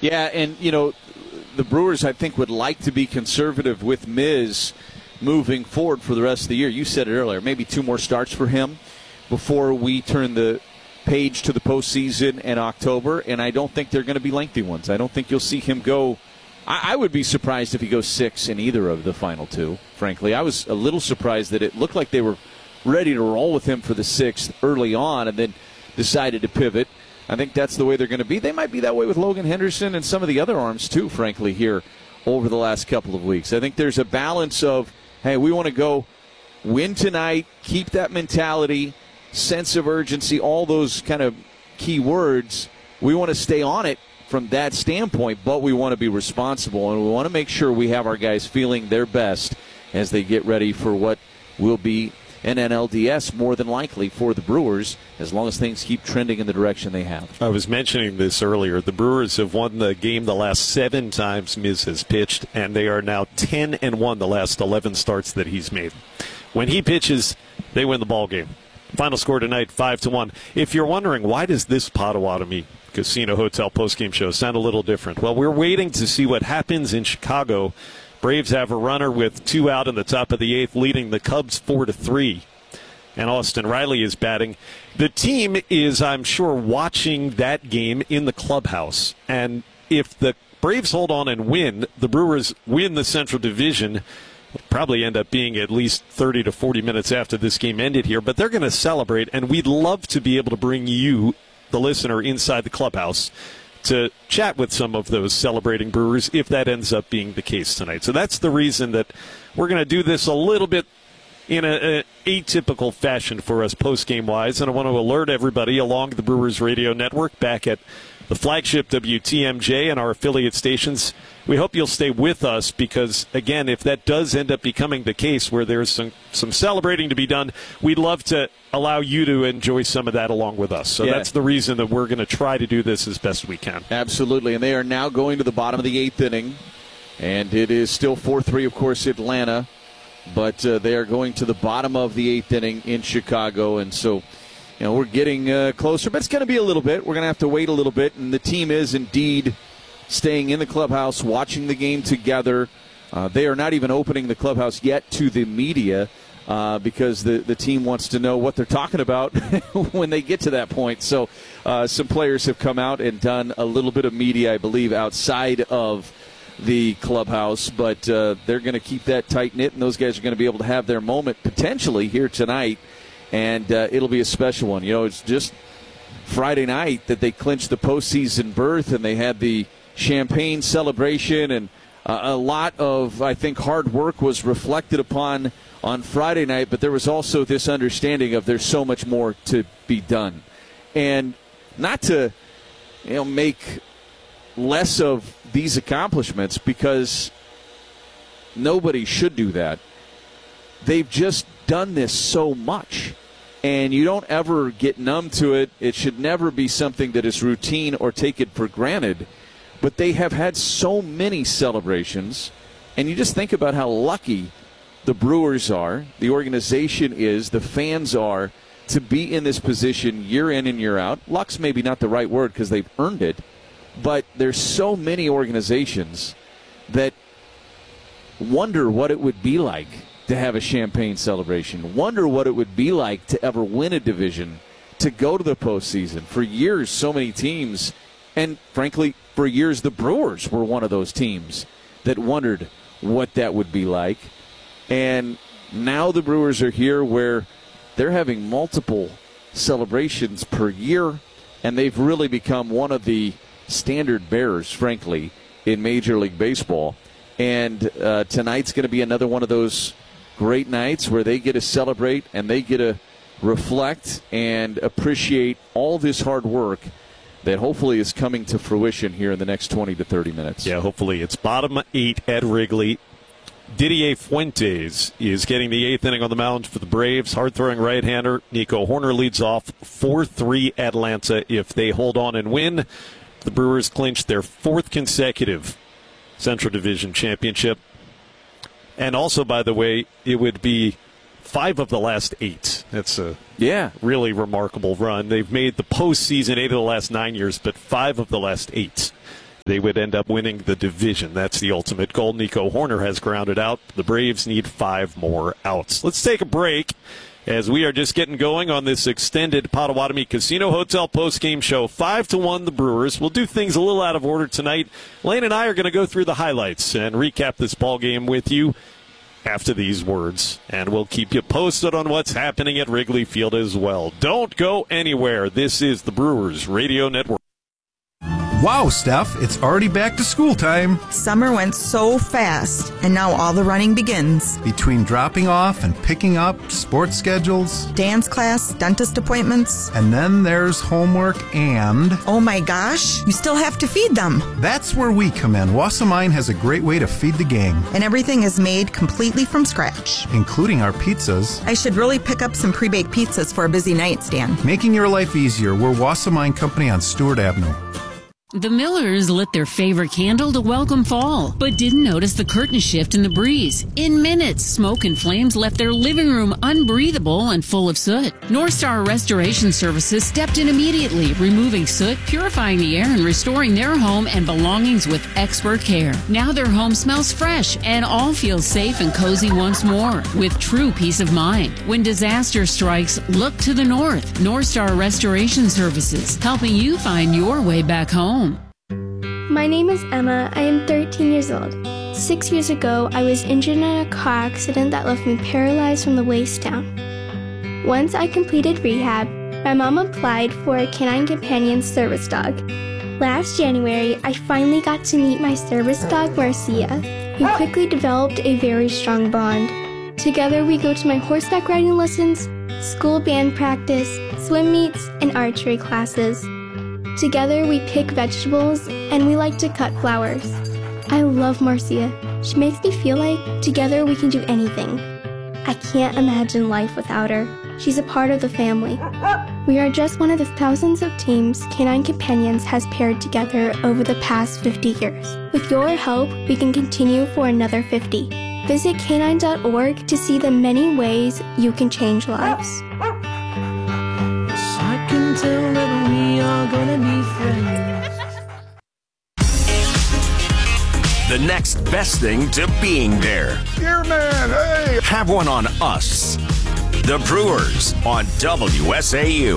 Yeah, and, the Brewers, I think, would like to be conservative with Miz moving forward for the rest of the year. You said it earlier, maybe 2 more starts for him before we turn the page to the postseason in October, and I don't think they're going to be lengthy ones. I don't think you'll see him go. I would be surprised if he goes 6 in either of the final 2, frankly. I was a little surprised that it looked like they were ready to roll with him for the 6th early on and then decided to pivot. I think that's the way they're going to be. They might be that way with Logan Henderson and some of the other arms, too, frankly, here over the last couple of weeks. I think there's a balance of, hey, we want to go win tonight, keep that mentality, sense of urgency, all those kind of key words. We want to stay on it from that standpoint, but we want to be responsible, and we want to make sure we have our guys feeling their best as they get ready for what will be an NLDS more than likely for the Brewers, as long as things keep trending in the direction they have. I was mentioning this earlier. The Brewers have won the game the last 7 times Miz has pitched, and they are now 10-1 the last 11 starts that he's made. When he pitches, they win the ball game. Final score tonight, 5-1. If you're wondering, why does this Potawatomi Casino Hotel postgame show sound a little different? Well, we're waiting to see what happens in Chicago. Braves have a runner with 2 out in the top of the 8th, leading the Cubs 4-3. And Austin Riley is batting. The team is, I'm sure, watching that game in the clubhouse. And if the Braves hold on and win, the Brewers win the Central Division. It'll probably end up being at least 30 to 40 minutes after this game ended here. But they're going to celebrate, and we'd love to be able to bring you, the listener, inside the clubhouse to chat with some of those celebrating Brewers if that ends up being the case tonight. So that's the reason that we're going to do this a little bit in an atypical fashion for us post-game-wise. And I want to alert everybody along the Brewers radio network back at the flagship WTMJ and our affiliate stations. We hope you'll stay with us because, again, if that does end up becoming the case where there's some celebrating to be done, we'd love to allow you to enjoy some of that along with us. So that's the reason that we're going to try to do this as best we can. Absolutely, and they are now going to the bottom of the 8th inning, and it is still 4-3, of course, Atlanta, but they are going to the bottom of the 8th inning in Chicago, and so we're getting closer, but it's going to be a little bit. We're going to have to wait a little bit, and the team is indeed staying in the clubhouse, watching the game together. They are not even opening the clubhouse yet to the media because the team wants to know what they're talking about when they get to that point. So some players have come out and done a little bit of media, I believe, outside of the clubhouse, but they're going to keep that tight-knit, and those guys are going to be able to have their moment potentially here tonight, and it'll be a special one. It's just Friday night that they clinched the postseason berth, and they had the champagne celebration, and a lot of, I think, hard work was reflected upon on Friday night, but there was also this understanding of there's so much more to be done. And not to make less of these accomplishments, because nobody should do that. They've just done this so much, and you don't ever get numb to it. It should never be something that is routine or taken for granted. But they have had so many celebrations, and you just think about how lucky the Brewers are, the organization is, the fans are, to be in this position year in and year out. Luck's maybe not the right word because they've earned it, but there's so many organizations that wonder what it would be like to have a champagne celebration, wonder what it would be like to ever win a division, to go to the postseason. For years, so many teams, and frankly, for years, the Brewers were one of those teams that wondered what that would be like. And now the Brewers are here where they're having multiple celebrations per year, and they've really become one of the standard bearers, frankly, in Major League Baseball. And tonight's going to be another one of those great nights where they get to celebrate and they get to reflect and appreciate all this hard work that hopefully is coming to fruition here in the next 20 to 30 minutes. Yeah, hopefully. It's bottom 8 at Wrigley. Didier Fuentes is getting the 8th inning on the mound for the Braves. Hard-throwing right-hander Nico Horner leads off 4-3 Atlanta. If they hold on and win, the Brewers clinch their 4th consecutive Central Division championship. And also, by the way, it would be 5 of the last 8. That's a really remarkable run. They've made the postseason 8 of the last 9 years, but 5 of the last 8. they would end up winning the division. That's the ultimate goal. Nico Horner has grounded out. The Braves need 5 more outs. Let's take a break as we are just getting going on this extended Potawatomi Casino Hotel postgame show. 5-1 the Brewers. We'll do things a little out of order tonight. Lane and I are going to go through the highlights and recap this ball game with you after these words, and we'll keep you posted on what's happening at Wrigley Field as well. Don't go anywhere. This is the Brewers Radio Network. Wow, Steph, it's already back to school time. Summer went so fast, and now all the running begins. Between dropping off and picking up, sports schedules, dance class, dentist appointments. And then there's homework and... Oh my gosh, you still have to feed them. That's where we come in. Wassamine has a great way to feed the gang. And everything is made completely from scratch. Including our pizzas. I should really pick up some pre-baked pizzas for a busy night, Stan. Making your life easier. We're Wassamine Company on Stewart Avenue. The Millers lit their favorite candle to welcome fall, but didn't notice the curtain shift in the breeze. In minutes, smoke and flames left their living room unbreathable and full of soot. North Star Restoration Services stepped in immediately, removing soot, purifying the air, and restoring their home and belongings with expert care. Now their home smells fresh and all feel safe and cozy once more, with true peace of mind. When disaster strikes, look to the north. North Star Restoration Services, helping you find your way back home. My name is Emma. I am 13 years old. 6 years ago, I was injured in a car accident that left me paralyzed from the waist down. Once I completed rehab, my mom applied for a Canine Companion service dog. Last January, I finally got to meet my service dog, Marcia. We quickly developed a very strong bond. Together, we go to my horseback riding lessons, school band practice, swim meets, and archery classes. Together, we pick vegetables, and we like to cut flowers. I love Marcia. She makes me feel like together we can do anything. I can't imagine life without her. She's a part of the family. We are just one of the thousands of teams Canine Companions has paired together over the past 50 years. With your help, we can continue for another 50. Visit canine.org to see the many ways you can change lives. I can tell that we are gonna be friends. The next best thing to being there. Here, man, hey! Have one on us. The Brewers on WSAU.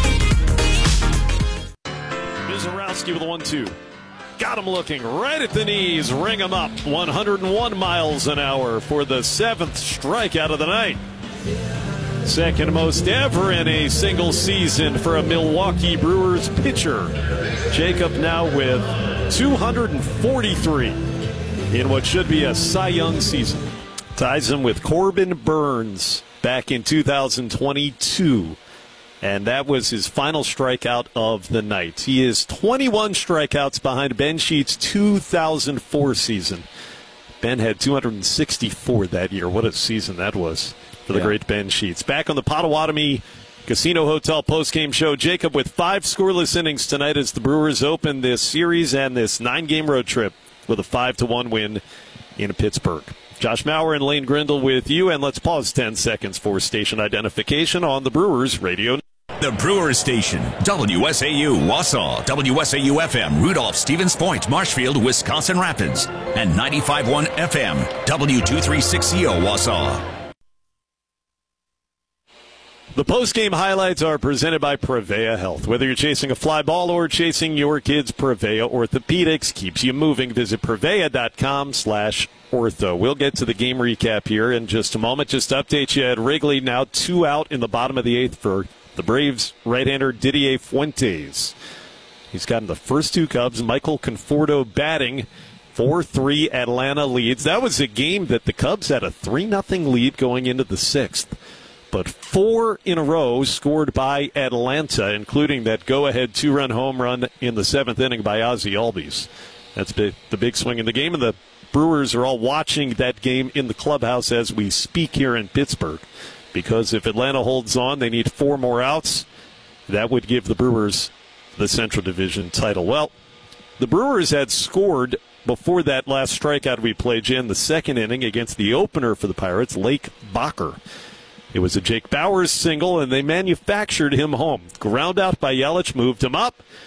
Mizorowski with a 1-2. Got him looking right at the knees. Ring him up. 101 miles an hour for the 7th strikeout of the night. Second most ever in a single season for a Milwaukee Brewers pitcher. Jacob now with 243 in what should be a Cy Young season. Ties him with Corbin Burns back in 2022. And that was his final strikeout of the night. He is 21 strikeouts behind Ben Sheets' 2004 season. Ben had 264 that year. What a season that was for the great Ben Sheets. Back on the Potawatomi Casino Hotel postgame show, Jacob with 5 scoreless innings tonight as the Brewers open this series and this 9-game road trip with a 5-1 win in Pittsburgh. Josh Maurer and Lane Grindle with you, and let's pause 10 seconds for station identification on the Brewers Radio. The Brewers Station, WSAU Wausau, WSAU-FM Rudolph, Stevens Point, Marshfield, Wisconsin Rapids, and 95.1 FM, W236CO Wausau. The post-game highlights are presented by Prevea Health. Whether you're chasing a fly ball or chasing your kids, Prevea Orthopedics keeps you moving. Visit Prevea.com/ortho. We'll get to the game recap here in just a moment. Just to update you at Wrigley, now 2 out in the bottom of the 8th for the Braves right-hander Didier Fuentes. He's gotten the first 2 Cubs. Michael Conforto batting. 4-3 Atlanta leads. That was a game that the Cubs had a 3-0 lead going into the 6th. But 4 in a row scored by Atlanta, including that go-ahead 2-run home run in the 7th inning by Ozzie Albies. That's the big swing in the game, and the Brewers are all watching that game in the clubhouse as we speak here in Pittsburgh. Because if Atlanta holds on, they need 4 more outs. That would give the Brewers the Central Division title. Well, the Brewers had scored before that last strikeout we played in the 2nd inning against the opener for the Pirates, Lake Bacher. It was a Jake Bauers single, and they manufactured him home. Ground out by Yelich, moved him up.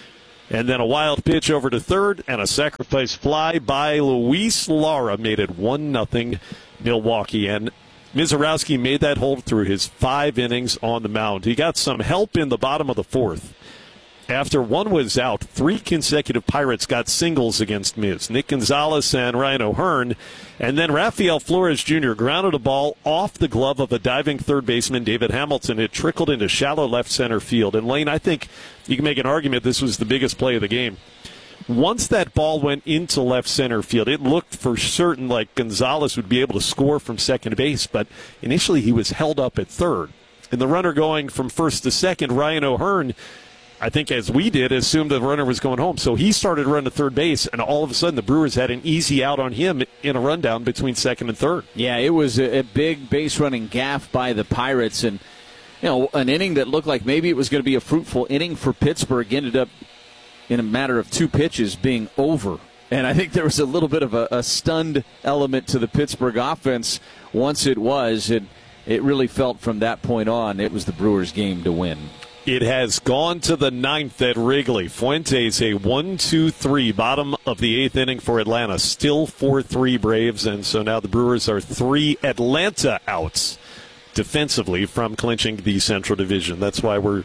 And then a wild pitch over to third, and a sacrifice fly by Luis Lara made it 1-0 Milwaukee. And Mizorowski made that hold through his 5 innings on the mound. He got some help in the bottom of the 4th. After one was out, 3 consecutive Pirates got singles against Miz. Nick Gonzalez and Ryan O'Hearn. And then Rafael Flores Jr. grounded a ball off the glove of a diving third baseman, David Hamilton. It trickled into shallow left center field. And, Lane, I think you can make an argument this was the biggest play of the game. Once that ball went into left center field, it looked for certain like Gonzalez would be able to score from second base, but initially he was held up at third. And the runner going from first to second, Ryan O'Hearn, I think as we did, assumed the runner was going home. So he started running to third base, and all of a sudden the Brewers had an easy out on him in a rundown between second and third. Yeah, it was a big base-running gaffe by the Pirates, and an inning that looked like maybe it was going to be a fruitful inning for Pittsburgh ended up, in a matter of 2 pitches, being over. And I think there was a little bit of a stunned element to the Pittsburgh offense once it was, and it really felt from that point on it was the Brewers' game to win. It has gone to the 9th at Wrigley. Fuentes a 1-2-3, bottom of the 8th inning for Atlanta. Still 4-3 Braves, and so now the Brewers are 3 Atlanta outs defensively from clinching the Central Division. That's why we're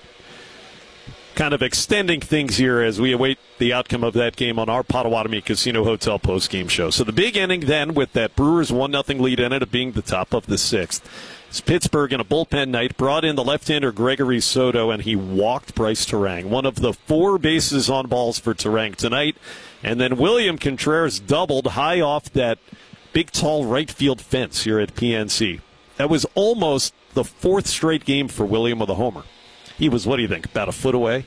kind of extending things here as we await the outcome of that game on our Potawatomi Casino Hotel post-game show. So the big inning then with that Brewers 1-0 lead ended up being the top of the 6th. It's Pittsburgh in a bullpen night, brought in the left-hander Gregory Soto, and he walked Bryce Terang. One of the 4 bases on balls for Terang tonight. And then William Contreras doubled high off that big, tall right field fence here at PNC. That was almost the 4th straight game for William with a homer. He was, what do you think, about a foot away?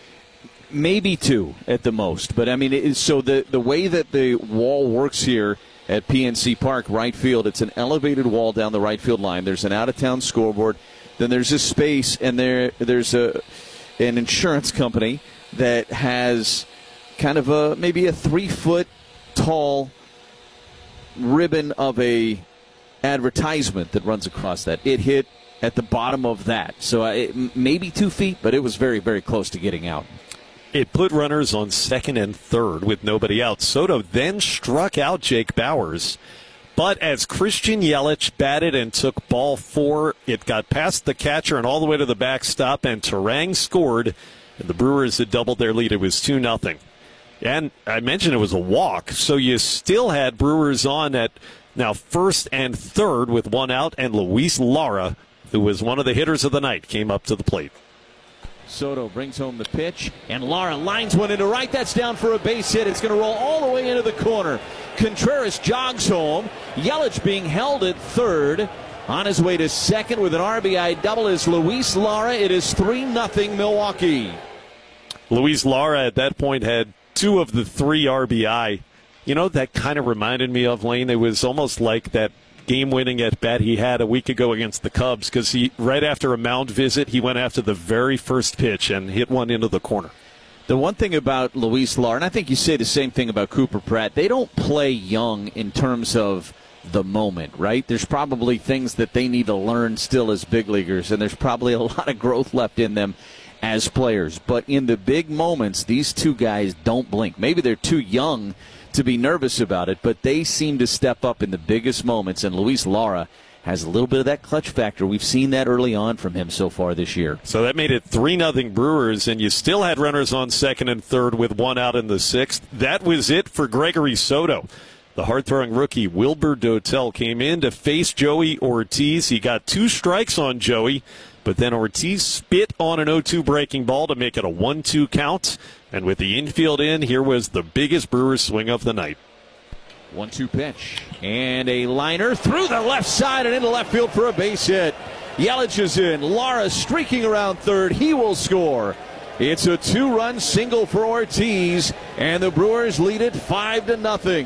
Maybe 2 at the most. But, I mean, so the way that the wall works here at PNC Park, right field, it's an elevated wall down the right field line. There's an out-of-town scoreboard. Then there's a space, and there's an insurance company that has kind of maybe a 3-foot tall ribbon of a advertisement that runs across that. It hit at the bottom of that. So maybe 2 feet, but it was very, very close to getting out. It put runners on second and third with nobody out. Soto then struck out Jake Bauers. But as Christian Yelich batted and took ball 4, it got past the catcher and all the way to the backstop, and Terang scored. And the Brewers had doubled their lead. It was 2-0. And I mentioned it was a walk, so you still had Brewers on at now first and third with 1 out, and Luis Lara, who was one of the hitters of the night, came up to the plate. Soto brings home the pitch, and Lara lines one into right. That's down for a base hit. It's going to roll all the way into the corner. Contreras jogs home. Yelich being held at third. On his way to second with an RBI double is Luis Lara. It is 3-0 Milwaukee. Luis Lara at that point had 2 of the 3 RBI. You know, that kind of reminded me of, Lane. It was almost like that game-winning at bat he had a week ago against the Cubs, because he, right after a mound visit, he went after the very first pitch and hit one into the corner. The one thing about Luis Lara, and I think you say the same thing about Cooper Pratt, they don't play young in terms of the moment, right? There's probably things that they need to learn still as big leaguers, and there's probably a lot of growth left in them as players. But in the big moments, these 2 guys don't blink. Maybe they're too young to be nervous about it, but they seem to step up in the biggest moments, and Luis Lara has a little bit of that clutch factor. We've seen that early on from him so far this year. So that made it 3-0 Brewers, and you still had runners on second and third with 1 out in the 6th. That was it for Gregory Soto. The hard-throwing rookie Wilber Dotel came in to face Joey Ortiz. He got 2 strikes on Joey, but then Ortiz spit on an 0-2 breaking ball to make it a 1-2 count. And with the infield in, here was the biggest Brewers swing of the night. 1-2 pitch. And a liner through the left side and into left field for a base hit. Yelich is in. Lara streaking around third. He will score. It's a 2-run single for Ortiz, and the Brewers lead it 5-0.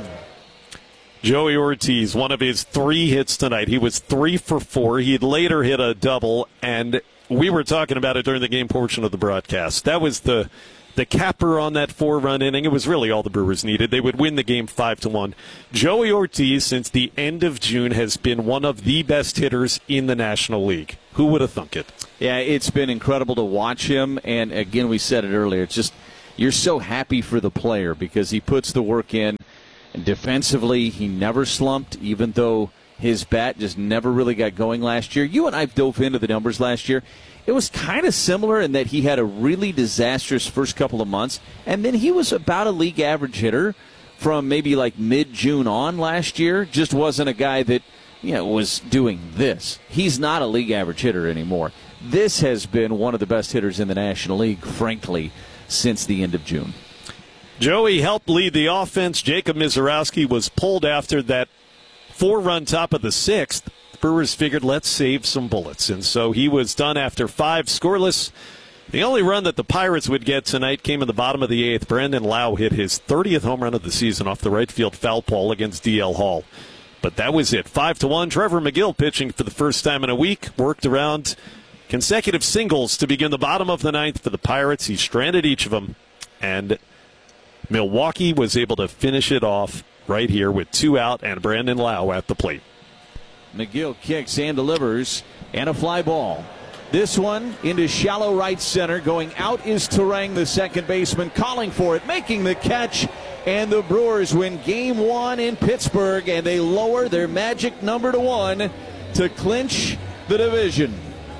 Joey Ortiz, one of his 3 hits tonight. He was 3 for 4. He'd later hit a double, and we were talking about it during the game portion of the broadcast. That was the capper on that 4-run inning. It was really all the Brewers needed. They would win the game 5-1. Joey Ortiz, since the end of June, has been one of the best hitters in the National League. Who would have thunk it? Yeah, it's been incredible to watch him. And again, we said it earlier. It's just you're so happy for the player because he puts the work in. And defensively, he never slumped, even though his bat just never really got going last year. You and I dove into the numbers last year. It was kind of similar in that he had a really disastrous first couple of months, and then he was about a league average hitter from maybe like mid-June on last year. Just wasn't a guy that was doing this. He's not a league average hitter anymore. This has been one of the best hitters in the National League, frankly, since the end of June. Joey helped lead the offense. Jacob Mizorowski was pulled after that 4-run top of the 6th. The Brewers figured, let's save some bullets. And so he was done after 5 scoreless. The only run that the Pirates would get tonight came in the bottom of the 8th. Brandon Lau hit his 30th home run of the season off the right field foul pole against D.L. Hall. But that was it. 5-1. Trevor McGill pitching for the first time in a week. Worked around consecutive singles to begin the bottom of the 9th for the Pirates. He stranded each of them. And Milwaukee was able to finish it off right here with 2 out and Brandon Lau at the plate. McGill kicks and delivers, and a fly ball. This one into shallow right center. Going out is Turang, the second baseman, calling for it, making the catch, and the Brewers win Game 1 in Pittsburgh, and they lower their magic number to 1 to clinch the division.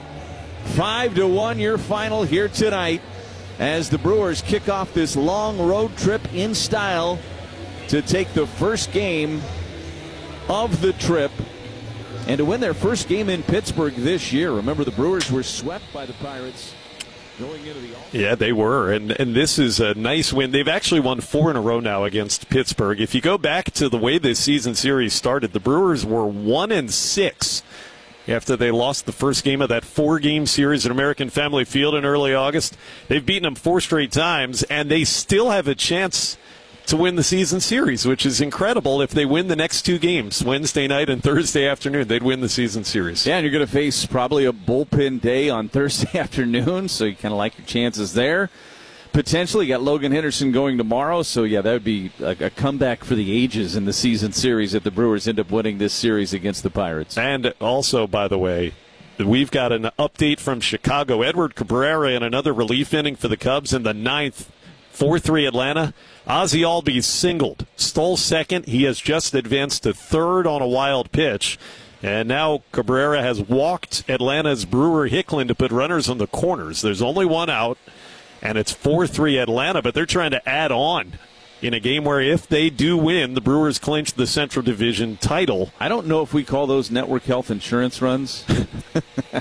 5-1 your final here tonight as the Brewers kick off this long road trip in style to take the first game of the trip and to win their first game in Pittsburgh this year. Remember, the Brewers were swept by the Pirates going into the All-Star. Yeah, they were, and this is a nice win. They've actually won 4 in a row now against Pittsburgh. If you go back to the way this season series started, the Brewers were 1-6 after they lost the first game of that 4-game series at American Family Field in early August. They've beaten them 4 straight times, and they still have a chance to win the season series, which is incredible. If they win the next 2 games, Wednesday night and Thursday afternoon, they'd win the season series. Yeah, and you're going to face probably a bullpen day on Thursday afternoon, so you kind of like your chances there. Potentially, you got Logan Henderson going tomorrow, so yeah, that would be a comeback for the ages in the season series if the Brewers end up winning this series against the Pirates. And also, by the way, we've got an update from Chicago. Edward Cabrera in another relief inning for the Cubs in the 9th. 4-3 Atlanta. Ozzie Albies singled, stole second. He has just advanced to third on a wild pitch. And now Cabrera has walked Atlanta's Brewer Hicklin to put runners on the corners. There's only 1 out, and it's 4-3 Atlanta, but they're trying to add on in a game where if they do win, the Brewers clinch the Central Division title. I don't know if we call those network health insurance runs. I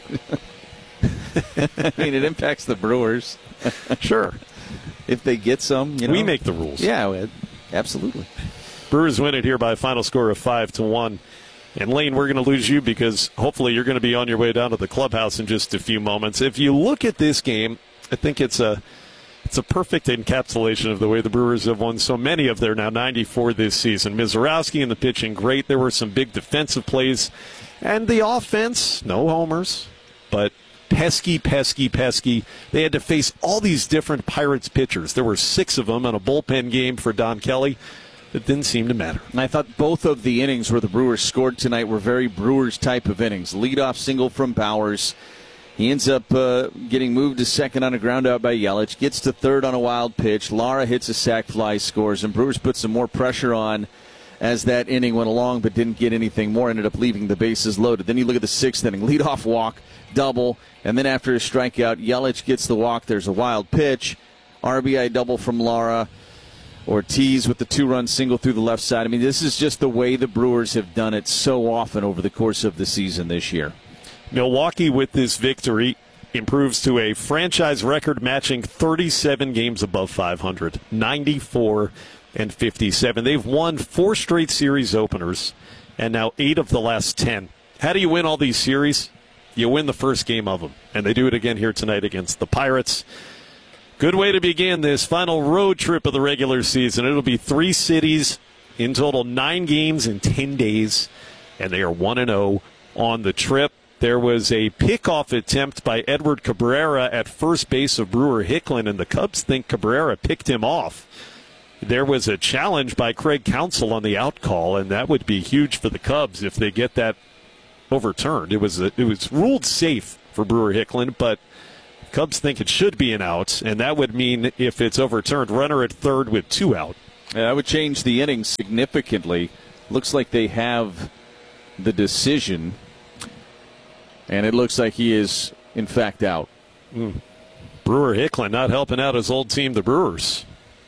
mean, it impacts the Brewers. Sure. If they get some, we make the rules. Yeah, absolutely. Brewers win it here by a final score of 5-1. And Lane, we're going to lose you because hopefully you're going to be on your way down to the clubhouse in just a few moments. If you look at this game, I think it's a perfect encapsulation of the way the Brewers have won so many of their now 94 this season. Mizorowski in the pitching, great. There were some big defensive plays. And the offense, no homers, but pesky. They had to face all these different Pirates pitchers. There were 6 of them in a bullpen game for Don Kelly. It didn't seem to matter. And I thought both of the innings where the Brewers scored tonight were very Brewers type of innings. Leadoff single from Bowers. He ends up getting moved to second on a ground out by Yelich. Gets to third on a wild pitch. Lara hits a sac fly, scores. And Brewers put some more pressure on as that inning went along, but didn't get anything more. Ended up leaving the bases loaded. Then you look at the 6th inning. Leadoff walk, double. And then after a strikeout, Yelich gets the walk. There's a wild pitch. RBI double from Lara. Ortiz with the 2-run single through the left side. I mean, this is just the way the Brewers have done it so often over the course of the season this year. Milwaukee, with this victory, improves to a franchise record matching 37 games above 500, 94-57. They've won 4 straight series openers, and now 8 of the last 10. How do you win all these series? You win the first game of them, and they do it again here tonight against the Pirates. Good way to begin this final road trip of the regular season. It'll be 3 cities, in total 9 games in 10 days, and they are 1-0 on the trip. There was a pickoff attempt by Edward Cabrera at first base of Brewer Hicklin, and the Cubs think Cabrera picked him off. There was a challenge by Craig Counsell on the out call, and that would be huge for the Cubs if they get that overturned. It was ruled safe for Brewer Hicklin, but Cubs think it should be an out, and that would mean if it's overturned, runner at third with 2 out. Yeah, that would change the inning significantly. Looks like they have the decision, and it looks like he is, in fact, out. Brewer Hicklin not helping out his old team, the Brewers,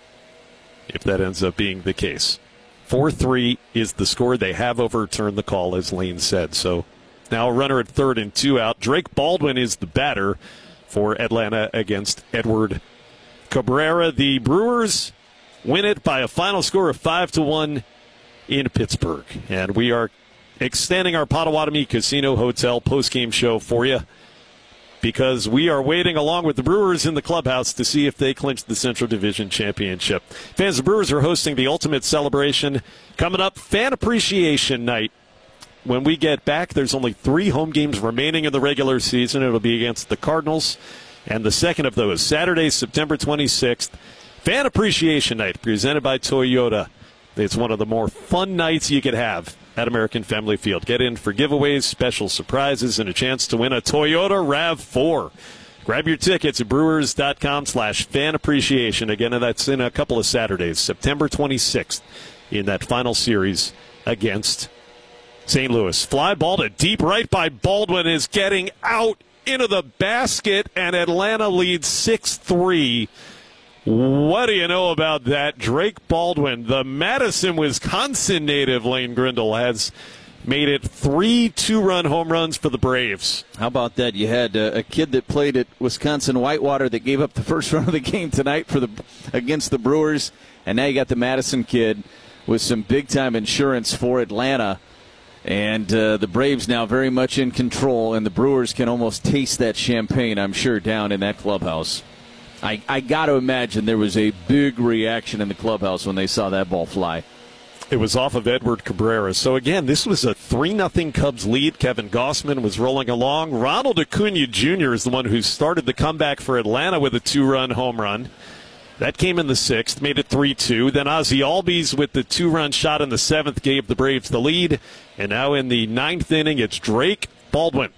if that ends up being the case. 4-3 is the score. They have overturned the call, as Lane said. So now a runner at third and 2 out. Drake Baldwin is the batter for Atlanta against Edward Cabrera. The Brewers win it by a final score of 5-1 in Pittsburgh. And we are extending our Potawatomi Casino Hotel postgame show for you, because we are waiting along with the Brewers in the clubhouse to see if they clinch the Central Division Championship. Fans, the Brewers are hosting the ultimate celebration coming up, Fan Appreciation Night. When we get back, there's only 3 home games remaining in the regular season. It'll be against the Cardinals, and the second of those, Saturday, September 26th, Fan Appreciation Night, presented by Toyota. It's one of the more fun nights you could have at American Family Field. Get in for giveaways, special surprises, and a chance to win a Toyota RAV4. Grab your tickets at brewers.com/fan appreciation. Again, that's in a couple of Saturdays, September 26th, in that final series against St. Louis. Fly ball to deep right by Baldwin is getting out into the basket, and Atlanta leads 6-3. What do you know about that? Drake Baldwin, the Madison, Wisconsin native, Lane Grindle, has made it 3 2-run home runs for the Braves. How about that? You had a kid that played at Wisconsin Whitewater that gave up the first run of the game tonight against the Brewers, and now you got the Madison kid with some big-time insurance for Atlanta. And the Braves now very much in control, and the Brewers can almost taste that champagne, I'm sure, down in that clubhouse. I got to imagine there was a big reaction in the clubhouse when they saw that ball fly. It was off of Edward Cabrera. So, again, this was a 3-0 Cubs lead. Kevin Gossman was rolling along. Ronald Acuna Jr. is the one who started the comeback for Atlanta with a 2-run home run. That came in the 6th, made it 3-2. Then Ozzie Albies with the 2-run shot in the 7th gave the Braves the lead. And now in the 9th inning, it's Drake Baldwin.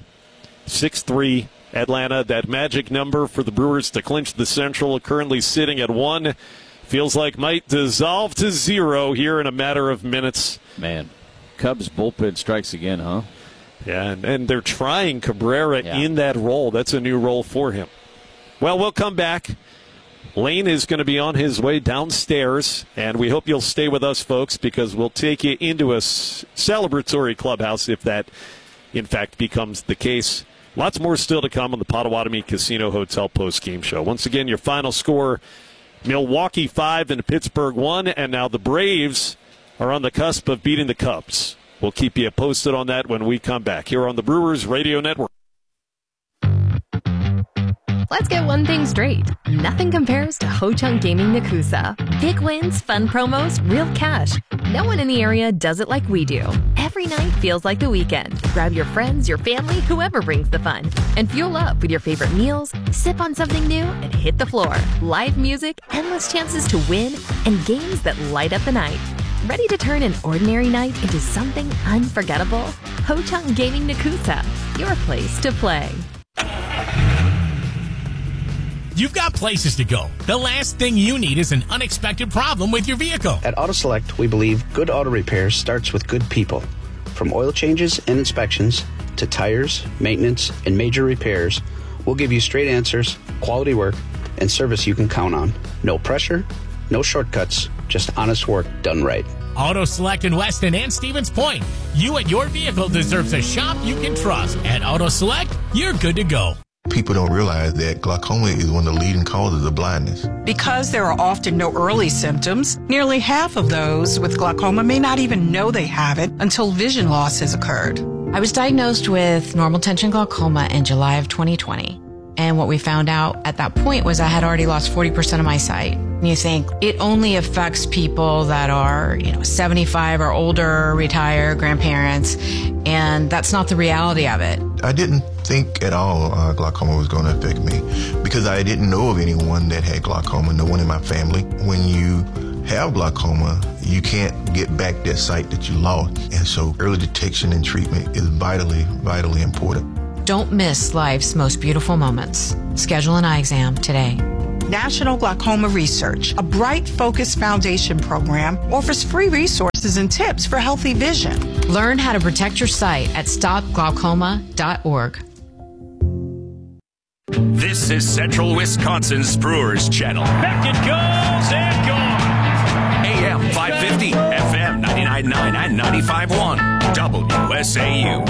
6-3 Atlanta. That magic number for the Brewers to clinch the Central, currently sitting at 1. Feels like might dissolve to 0 here in a matter of minutes. Man, Cubs bullpen strikes again, huh? Yeah, and they're trying Cabrera in that role. That's a new role for him. Well, we'll come back. Lane is going to be on his way downstairs, and we hope you'll stay with us, folks, because we'll take you into a celebratory clubhouse if that, in fact, becomes the case. Lots more still to come on the Potawatomi Casino Hotel postgame show. Once again, your final score, Milwaukee 5 and Pittsburgh 1, and now the Braves are on the cusp of beating the Cubs. We'll keep you posted on that when we come back here on the Brewers Radio Network. Let's get one thing straight. Nothing compares to Ho-Chunk Gaming Nakusa. Big wins, fun promos, real cash. No one in the area does it like we do. Every night feels like the weekend. Grab your friends, your family, whoever brings the fun. And fuel up with your favorite meals, sip on something new, and hit the floor. Live music, endless chances to win, and games that light up the night. Ready to turn an ordinary night into something unforgettable? Ho-Chunk Gaming Nakusa, your place to play. You've got places to go. The last thing you need is an unexpected problem with your vehicle. At AutoSelect, we believe good auto repair starts with good people. From oil changes and inspections to tires, maintenance, and major repairs, we'll give you straight answers, quality work, and service you can count on. No pressure, no shortcuts, just honest work done right. AutoSelect in Weston and Stevens Point. You and your vehicle deserves a shop you can trust. At AutoSelect, you're good to go. People don't realize that glaucoma is one of the leading causes of blindness. Because there are often no early symptoms, nearly half of those with glaucoma may not even know they have it until vision loss has occurred. I was diagnosed with normal tension glaucoma in July of 2020. And what we found out at that point was I had already lost 40% of my sight. And you think it only affects people that are, 75 or older, retired, grandparents, and that's not the reality of it. I didn't think at all glaucoma was going to affect me because I didn't know of anyone that had glaucoma, no one in my family. When you have glaucoma, you can't get back that sight that you lost. And so early detection and treatment is vitally, vitally important. Don't miss life's most beautiful moments. Schedule an eye exam today. National Glaucoma Research, a bright, focused foundation program, offers free resources and tips for healthy vision. Learn how to protect your sight at stopglaucoma.org. This is Central Wisconsin's Brewers Channel. Back it goes and gone. AM 550, FM 99.9 and 95.1, WSAU.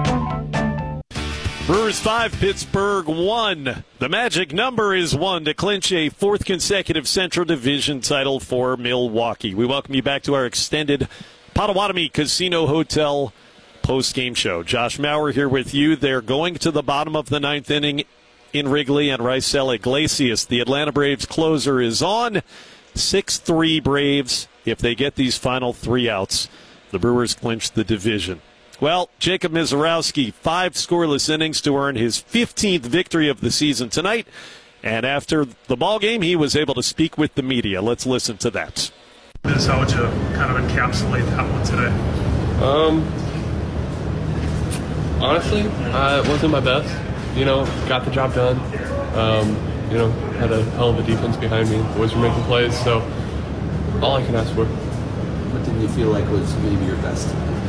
Brewers 5, Pittsburgh 1. The magic number is 1 to clinch a fourth consecutive Central Division title for Milwaukee. We welcome you back to our extended Potawatomi Casino Hotel post-game show. Josh Maurer here with you. They're going to the bottom of the ninth inning in Wrigley, and Raisel Iglesias, the Atlanta Braves closer, is on. 6-3 Braves. If they get these final 3 outs, the Brewers clinch the division. Well, Jacob Misiorowski, 5 scoreless innings to earn his 15th victory of the season tonight. And after the ball game, he was able to speak with the media. Let's listen to that. How would you kind of encapsulate that one today? Honestly, it wasn't my best. Got the job done. Had a hell of a defense behind me. Boys were making plays, so all I can ask for. What did you feel like was maybe your best?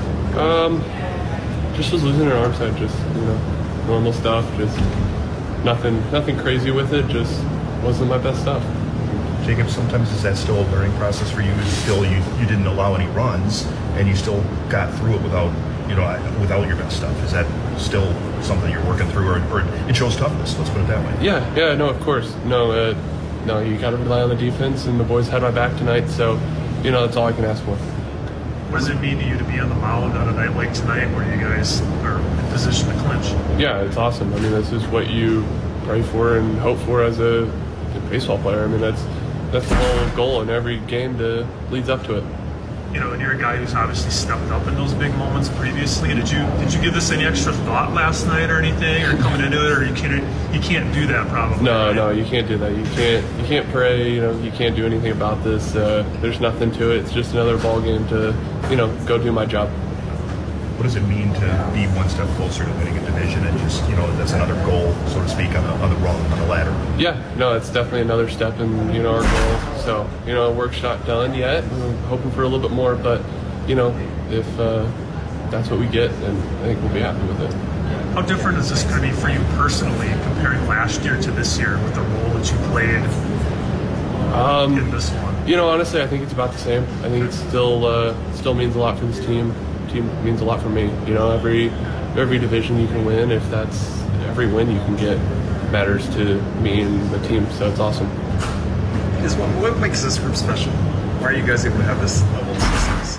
Just was losing an arm side, just normal stuff, just nothing crazy with it, just wasn't my best stuff. Jacob, sometimes is that still a learning process for you? Still, you didn't allow any runs, and you still got through it without your best stuff. Is that still something you're working through, or it shows toughness? Let's put it that way. Yeah, no, of course, no, you got to rely on the defense, and the boys had my back tonight, so that's all I can ask for. What does it mean to you to be on the mound on a night like tonight where you guys are in position to clinch? Yeah, it's awesome. I mean, this is what you pray for and hope for as a baseball player. I mean, that's the whole goal in every game that leads up to it. And you're a guy who's obviously stepped up in those big moments previously. Did you give this any extra thought last night or anything, or coming into it, or you can't do that probably? No, you can't do that. You can't pray. You can't do anything about this. There's nothing to it. It's just another ball game to go do my job. What does it mean to be one step closer to winning a division, and just that's another goal, so to speak, on the ladder? Yeah, no, it's definitely another step in our goal. So work's not done yet. We're hoping for a little bit more, but if that's what we get, then I think we'll be happy with it. How different is this going to be for you personally, comparing last year to this year with the role that you played in this one? Honestly, I think it's about the same. I think it still means a lot for this team. Team means a lot for me. Every division you can win, if that's every win you can get, matters to me and the team. So it's awesome. What makes this group special? Why are you guys able to have this level of success?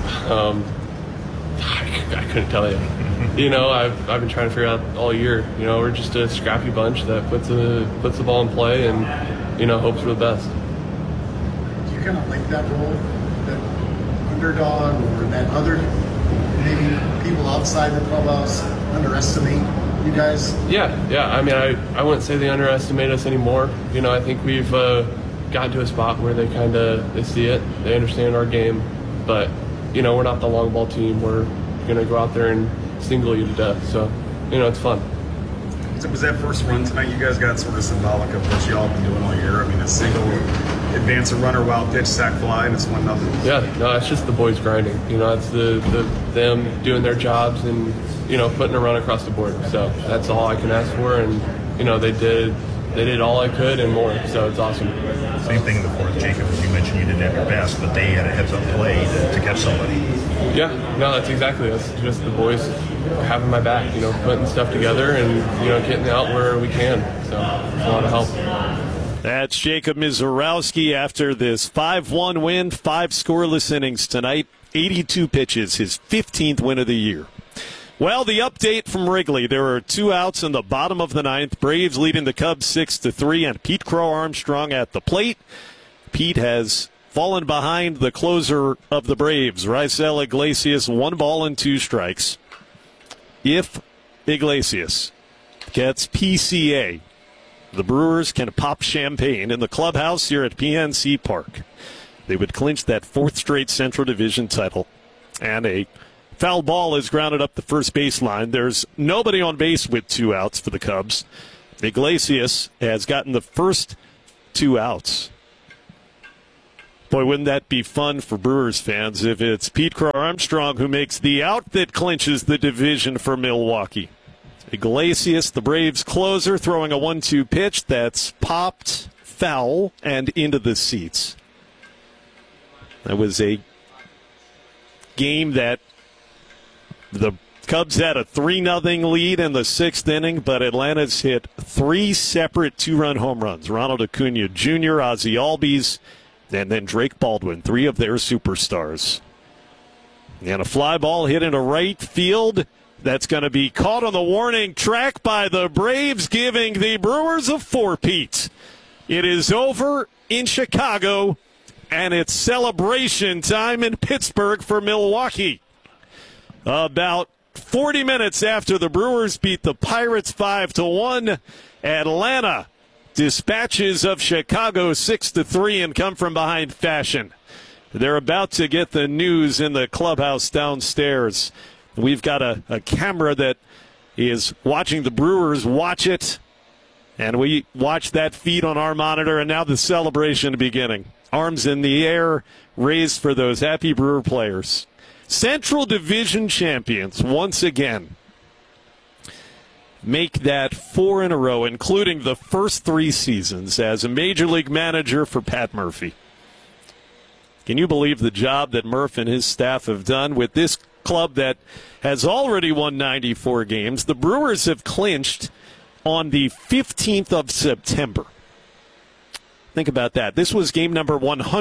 I couldn't tell you. I've been trying to figure out all year. We're just a scrappy bunch that puts the ball in play and hopes for the best. Do you kind of like that role, that underdog, or that other? Maybe people outside the clubhouse underestimate you guys? Yeah. I mean, I wouldn't say they underestimate us anymore. I think we've gotten to a spot where they see it, they understand our game, but we're not the long ball team. We're gonna go out there and single you to death. So it's fun. So was that first run tonight? You guys got sort of symbolic of what y'all been doing all year. I mean, a single, advance a runner, wild pitch, sac fly, and it's 1-0. Yeah, no, it's just the boys grinding. It's them doing their jobs and putting a run across the board. So that's all I can ask for, and they did all I could and more. So it's awesome. Same thing in the fourth, Jacob, as you mentioned, you didn't have your best, but they had a heads-up play to catch somebody. Yeah, no, that's exactly it. It's just the boys having my back, putting stuff together and getting out where we can. So it's a lot of help. That's Jacob Misiorowski after this 5-1 win, 5 scoreless innings tonight, 82 pitches, his 15th win of the year. Well, the update from Wrigley. There are 2 outs in the bottom of the ninth. Braves leading the Cubs 6-3, and Pete Crow Armstrong at the plate. Pete has fallen behind the closer of the Braves, Raisel Iglesias, 1 ball and 2 strikes. If Iglesias gets PCA, the Brewers can pop champagne in the clubhouse here at PNC Park. They would clinch that 4th straight Central Division title. And a foul ball is grounded up the first baseline. There's nobody on base with 2 outs for the Cubs. Iglesias has gotten the first 2 outs. Boy, wouldn't that be fun for Brewers fans if it's Pete Crow Armstrong who makes the out that clinches the division for Milwaukee. Iglesias, the Braves closer, throwing a 1-2 pitch that's popped foul and into the seats. That was a game that the Cubs had a 3-0 lead in the 6th inning, but Atlanta's hit 3 separate 2-run home runs. Ronald Acuna Jr., Ozzie Albies, and then Drake Baldwin, 3 of their superstars. And a fly ball hit into right field. That's going to be caught on the warning track by the Braves, giving the Brewers a 4-peat. It is over in Chicago, and it's celebration time in Pittsburgh for Milwaukee. About 40 minutes after the Brewers beat the Pirates 5-1, Atlanta dispatches of Chicago 6-3 and come from behind fashion. They're about to get the news in the clubhouse downstairs. We've got a camera that is watching the Brewers watch it, and we watch that feed on our monitor, and now the celebration beginning. Arms in the air, raised for those happy Brewer players. Central Division champions once again. Make that 4 in a row, including the first 3 seasons as a Major League manager for Pat Murphy. Can you believe the job that Murph and his staff have done with this club that has already won 94 games? The Brewers have clinched on the 15th of September. Think about that. This was game number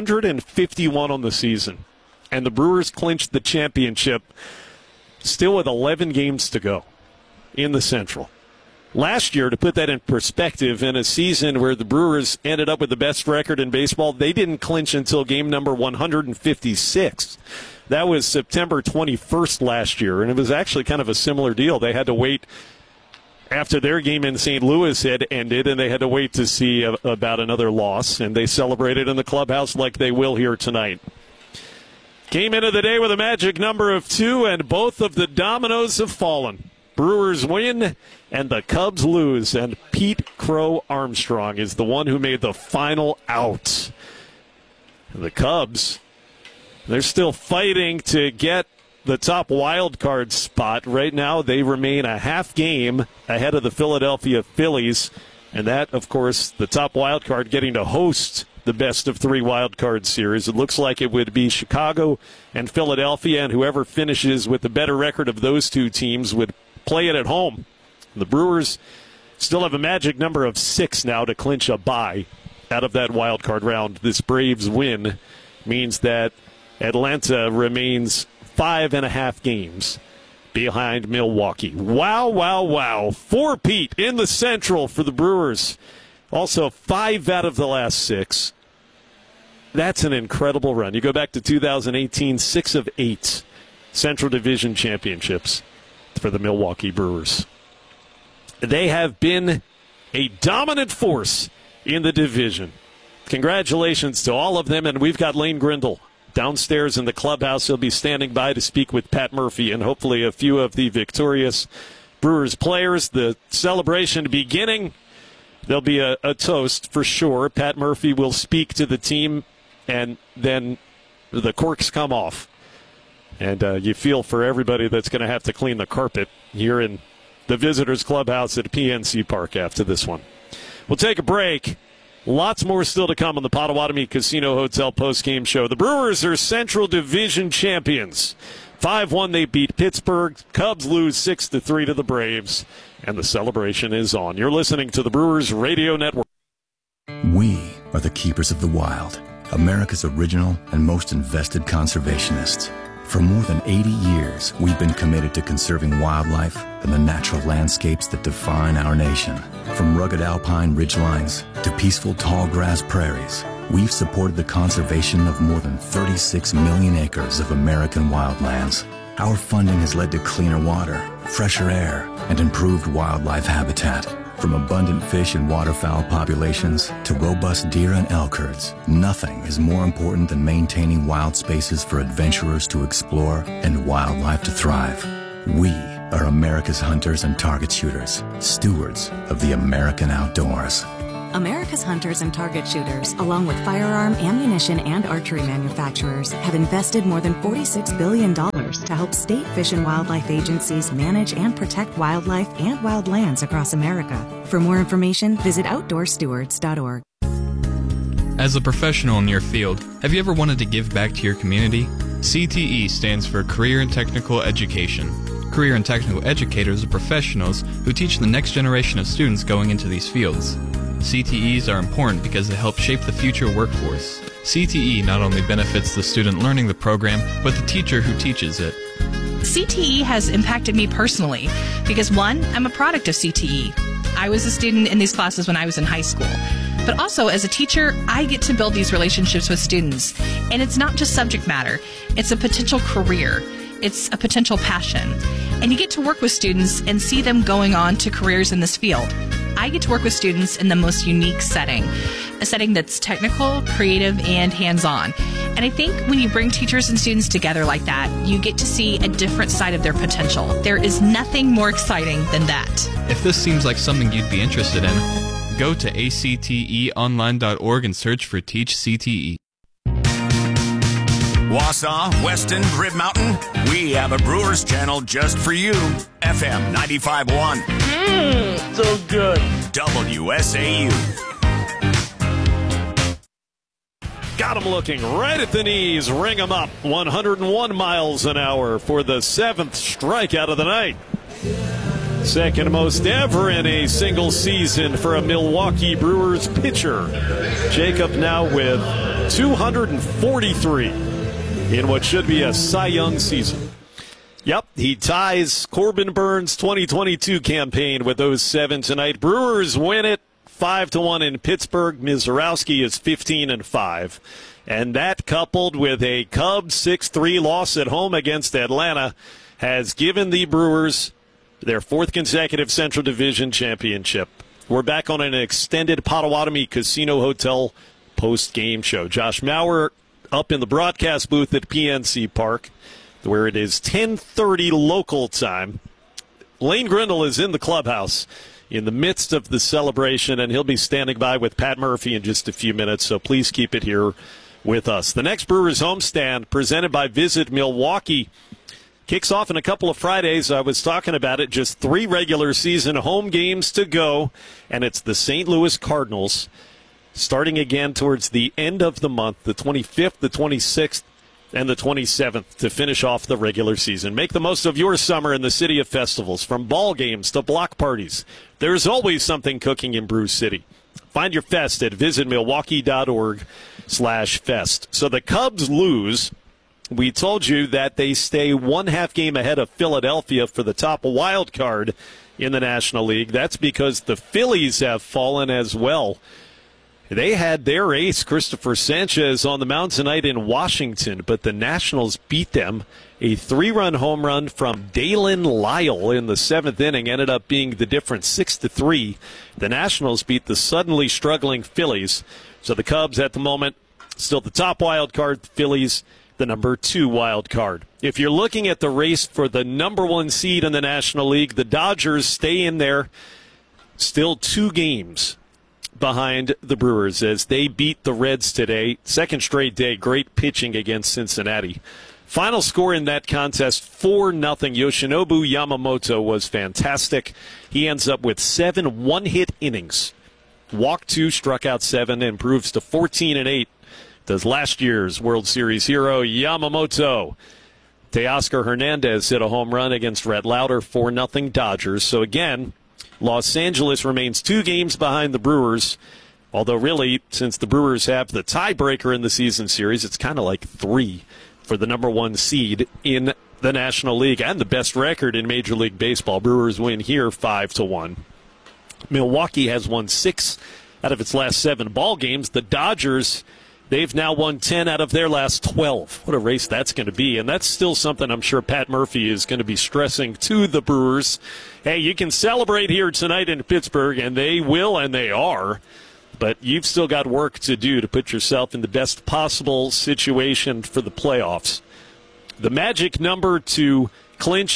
151 on the season, and the Brewers clinched the championship still with 11 games to go in the Central. Last year, to put that in perspective, in a season where the Brewers ended up with the best record in baseball, they didn't clinch until game number 156. That was September 21st last year, and it was actually kind of a similar deal. They had to wait after their game in St. Louis had ended, and they had to wait to see about another loss, and they celebrated in the clubhouse like they will here tonight. Came into the day with a magic number of 2, and both of the dominoes have fallen. Brewers win, and the Cubs lose, and Pete Crow Armstrong is the one who made the final out. The Cubs, they're still fighting to get the top wild card spot. Right now, they remain a half game ahead of the Philadelphia Phillies, and that, of course, the top wild card getting to host the best of 3 wild card series. It looks like it would be Chicago and Philadelphia, and whoever finishes with the better record of those 2 teams would play it at home. The Brewers still have a magic number of 6 now to clinch a bye out of that wild card round. This Braves win means that Atlanta remains 5.5 games behind Milwaukee. Wow, wow, wow. 4-peat in the Central for the Brewers. Also, 5 out of the last 6. That's an incredible run. You go back to 2018, 6 of 8 Central Division championships for the Milwaukee Brewers. They have been a dominant force in the division. Congratulations to all of them, and we've got Lane Grindle downstairs in the clubhouse. He'll be standing by to speak with Pat Murphy and hopefully a few of the victorious Brewers players. The celebration beginning. There'll be a toast for sure. Pat Murphy will speak to the team, and then the corks come off. And you feel for everybody that's going to have to clean the carpet here in the visitors' clubhouse at PNC Park after this one. We'll take a break. Lots more still to come on the Potawatomi Casino Hotel postgame show. The Brewers are Central Division champions. 5-1 they beat Pittsburgh. Cubs lose 6-3 to the Braves. And the celebration is on. You're listening to the Brewers Radio Network. We are the keepers of the wild, America's original and most invested conservationists. For more than 80 years, we've been committed to conserving wildlife and the natural landscapes that define our nation. From rugged alpine ridgelines to peaceful tall grass prairies, we've supported the conservation of more than 36 million acres of American wildlands. Our funding has led to cleaner water, fresher air, and improved wildlife habitat. From abundant fish and waterfowl populations to robust deer and elk herds, nothing is more important than maintaining wild spaces for adventurers to explore and wildlife to thrive. We are America's hunters and target shooters, stewards of the American outdoors. America's hunters and target shooters, along with firearm, ammunition, and archery manufacturers, have invested more than $46 billion to help state fish and wildlife agencies manage and protect wildlife and wildlands across America. For more information, visit OutdoorStewards.org. As a professional in your field, have you ever wanted to give back to your community? CTE stands for Career and Technical Education. Career and Technical Educators are professionals who teach the next generation of students going into these fields. CTEs are important because they help shape the future workforce. CTE not only benefits the student learning the program, but the teacher who teaches it. CTE has impacted me personally because, one, I'm a product of CTE. I was a student in these classes when I was in high school. But also, as a teacher, I get to build these relationships with students. And it's not just subject matter. It's a potential career. It's a potential passion. And you get to work with students and see them going on to careers in this field. I get to work with students in the most unique setting, a setting that's technical, creative, and hands-on. And I think when you bring teachers and students together like that, you get to see a different side of their potential. There is nothing more exciting than that. If this seems like something you'd be interested in, go to acteonline.org and search for Teach CTE. Wausau, Weston, Grid Mountain, we have a Brewers channel just for you. FM 95.1. So good. WSAU. Got him looking right at the knees. Ring him up. 101 miles an hour for the 7th strikeout of the night. Second most ever in a single season for a Milwaukee Brewers pitcher. Jacob now with 243 in what should be a Cy Young season. Yep, he ties Corbin Burns' 2022 campaign with those 7 tonight. Brewers win it 5-1 in Pittsburgh. Mizorowski is 15-5. And that, coupled with a Cubs 6-3 loss at home against Atlanta, has given the Brewers their 4th consecutive Central Division championship. We're back on an extended Potawatomi Casino Hotel post-game show. Josh Maurer up in the broadcast booth at PNC Park, where it is 10:30 local time. Lane Grindle is in the clubhouse in the midst of the celebration, and he'll be standing by with Pat Murphy in just a few minutes, so please keep it here with us. The next Brewers homestand, presented by Visit Milwaukee, kicks off in a couple of Fridays. I was talking about it. Just 3 regular season home games to go, and it's the St. Louis Cardinals starting again towards the end of the month, the 25th, the 26th, and the 27th to finish off the regular season. Make the most of your summer in the city of festivals, from ball games to block parties. There's always something cooking in Brew City. Find your fest at visitmilwaukee.org/fest. So the Cubs lose. We told you that they stay 1/2 game ahead of Philadelphia for the top wild card in the National League. That's because the Phillies have fallen as well. They had their ace, Christopher Sanchez, on the mound tonight in Washington, but the Nationals beat them. A 3-run home run from Dalen Lyle in the 7th inning ended up being the difference, 6-3. The Nationals beat the suddenly struggling Phillies. So the Cubs at the moment still the top wild card, the Phillies the number 2 wild card. If you're looking at the race for the number 1 seed in the National League, the Dodgers stay in there, still 2 games behind the Brewers as they beat the Reds today. 2nd straight day, great pitching against Cincinnati. Final score in that contest, 4-0. Yoshinobu Yamamoto was fantastic. He ends up with 7 one-hit innings. Walked 2, struck out 7, improves to 14-8. Does last year's World Series hero Yamamoto. Teoscar Hernandez hit a home run against Rhett Lauder, 4-0 Dodgers. So again, Los Angeles remains 2 games behind the Brewers, although really, since the Brewers have the tiebreaker in the season series, it's kind of like 3 for the number 1 seed in the National League and the best record in Major League Baseball. Brewers win here 5-1. Milwaukee has won 6 out of its last 7 ball games. The Dodgers, they've now won 10 out of their last 12. What a race that's going to be. And that's still something I'm sure Pat Murphy is going to be stressing to the Brewers. Hey, you can celebrate here tonight in Pittsburgh, and they will, and they are. But you've still got work to do to put yourself in the best possible situation for the playoffs. The magic number to clinch a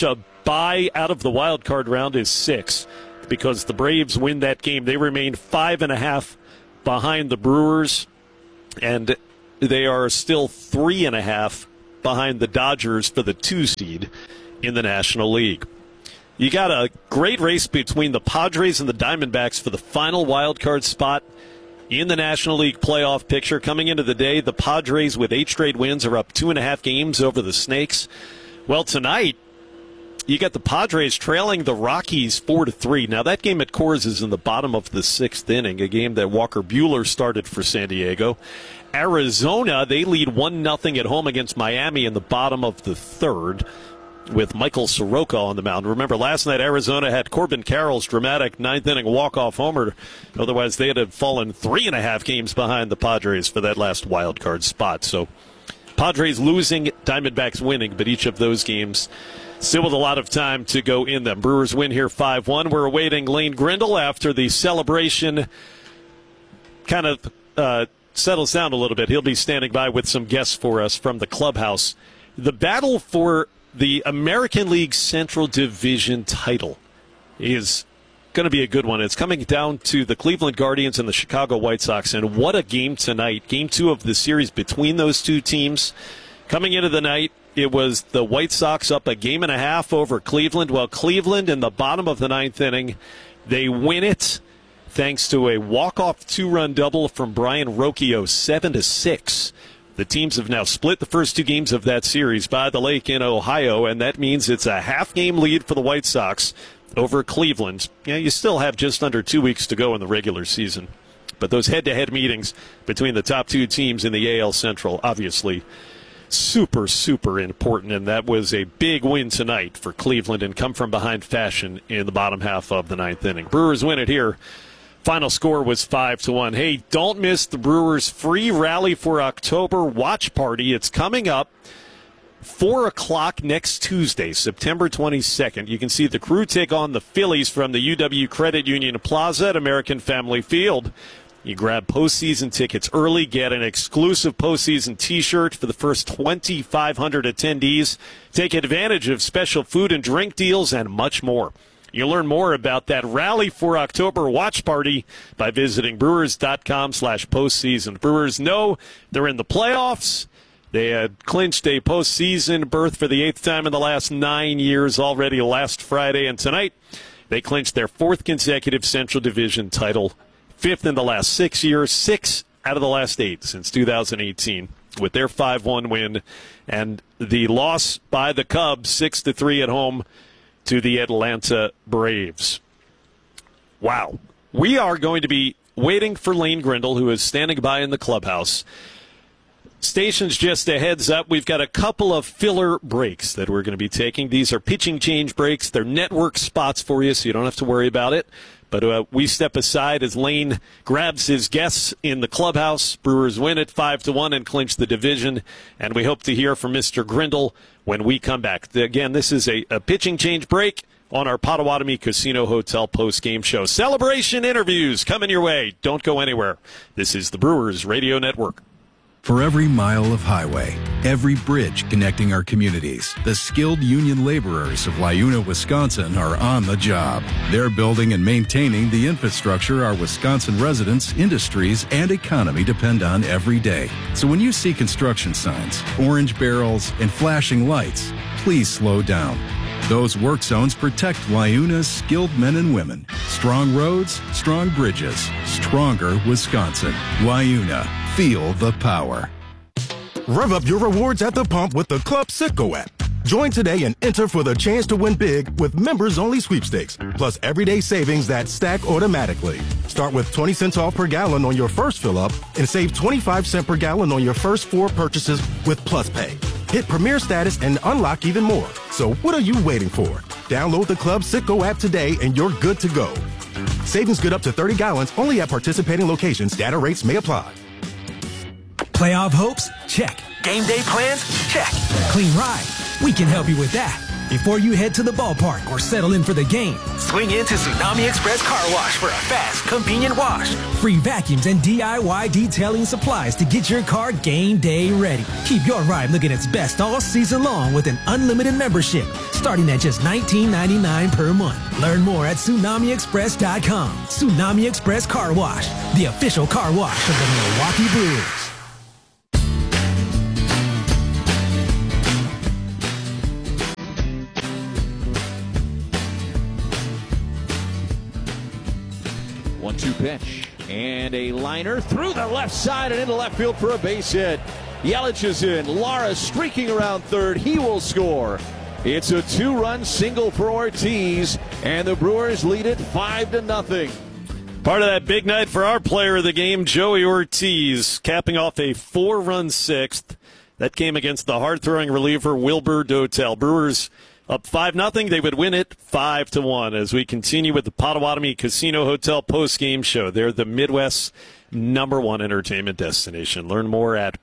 bye out of the wild card round is 6 because the Braves win that game. They remain 5.5 behind the Brewers, and they are still 3.5 behind the Dodgers for the 2 seed in the National League. You got a great race between the Padres and the Diamondbacks for the final wild card spot in the National League playoff picture. Coming into the day, the Padres with 8 straight wins are up 2.5 games over the Snakes. Well, tonight, you got the Padres trailing the Rockies 4-3. Now, that game at Coors is in the bottom of the 6th inning, a game that Walker Buehler started for San Diego. Arizona, they lead 1-0 at home against Miami in the bottom of the 3rd with Michael Soroka on the mound. Remember, last night Arizona had Corbin Carroll's dramatic 9th inning walk-off homer. Otherwise, they had fallen 3.5 games behind the Padres for that last wild card spot. So, Padres losing, Diamondbacks winning, but each of those games still with a lot of time to go in them. Brewers win here 5-1. We're awaiting Lane Grindle after the celebration kind of settles down a little bit. He'll be standing by with some guests for us from the clubhouse. The battle for the American League Central Division title is going to be a good one. It's coming down to the Cleveland Guardians and the Chicago White Sox, and what a game tonight. Game 2 of the series between those two teams. Coming into the night, it was the White Sox up 1.5 games over Cleveland. Well, Cleveland in the bottom of the 9th inning, they win it thanks to a walk-off 2-run double from Brian Rocchio, 7-6. The teams have now split the first 2 games of that series by the lake in Ohio, and that means it's a half-game lead for the White Sox over Cleveland. Yeah, you still have just under 2 weeks to go in the regular season. But those head-to-head meetings between the top 2 teams in the AL Central, obviously super, super important, and that was a big win tonight for Cleveland and come-from-behind fashion in the bottom half of the 9th inning. Brewers win it here. Final score was 5-1. Hey, don't miss the Brewers' free Rally for October watch party. It's coming up 4 o'clock next Tuesday, September 22nd. You can see the Crew take on the Phillies from the UW Credit Union Plaza at American Family Field. You grab postseason tickets early, get an exclusive postseason T-shirt for the first 2,500 attendees. Take advantage of special food and drink deals and much more. You'll learn more about that Rally for October watch party by visiting Brewers.com/postseason. Brewers know they're in the playoffs. They had clinched a postseason berth for the 8th time in the last 9 years already last Friday. And tonight, they clinched their 4th consecutive Central Division title, 5th in the last 6 years, 6 out of the last 8 since 2018 with their 5-1 win. And the loss by the Cubs, 6-3 at home to the Atlanta Braves. Wow. We are going to be waiting for Lane Grindle, who is standing by in the clubhouse. Stations, just a heads up, we've got a couple of filler breaks that we're going to be taking. These are pitching change breaks. They're network spots for you, so you don't have to worry about it. But we step aside as Lane grabs his guests in the clubhouse. Brewers win it 5-1 and clinch the division. And we hope to hear from Mr. Grindle when we come back. Again, this is a pitching change break on our Potawatomi Casino Hotel post-game show. Celebration interviews coming your way. Don't go anywhere. This is the Brewers Radio Network. For every mile of highway, every bridge connecting our communities, the skilled union laborers of Liuna, Wisconsin are on the job. They're building and maintaining the infrastructure our Wisconsin residents, industries, and economy depend on every day. So when you see construction signs, orange barrels, and flashing lights, please slow down. Those work zones protect Liuna's skilled men and women. Strong roads, strong bridges, stronger Wisconsin. Liuna. Feel the power. Rev up your rewards at the pump with the Club Citgo app. Join today and enter for the chance to win big with members-only sweepstakes, plus everyday savings that stack automatically. Start with 20 cents off per gallon on your first fill-up and save 25 cents per gallon on your first 4 purchases with Plus Pay. Hit Premier status and unlock even more. So what are you waiting for? Download the Club Citgo app today and you're good to go. Savings good up to 30 gallons only at participating locations. Data rates may apply. Playoff hopes? Check. Game day plans? Check. Clean ride? We can help you with that. Before you head to the ballpark or settle in for the game, swing into Tsunami Express Car Wash for a fast, convenient wash. Free vacuums and DIY detailing supplies to get your car game day ready. Keep your ride looking its best all season long with an unlimited membership, starting at just $19.99 per month. Learn more at TsunamiExpress.com. Tsunami Express Car Wash, the official car wash of the Milwaukee Brewers. Pitch and a liner through the left side and into left field for a base hit. Yelich is in. Lara streaking around third. He will score. It's a 2-run single for Ortiz, and the Brewers lead it 5-0. Part of that big night for our player of the game, Joey Ortiz, capping off a 4-run sixth. That came against the hard-throwing reliever Wilbur Dotel. Brewers up 5-0. They would win it 5-1 as we continue with the Potawatomi Casino Hotel post-game show. They're the Midwest's #1 entertainment destination. Learn more at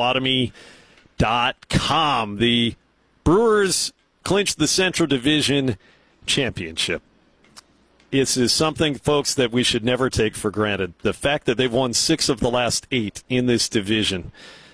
Potawatomi.com. The Brewers clinched the Central Division Championship. This is something, folks, that we should never take for granted. The fact that they've won 6 of the last 8 in this division.